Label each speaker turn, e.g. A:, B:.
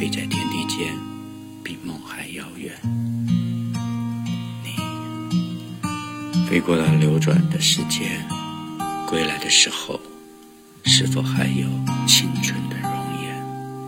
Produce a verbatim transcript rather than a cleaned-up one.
A: 飞在天地间，比梦还遥远。你飞过了流转的时间，归来的时候，是否还有青春的容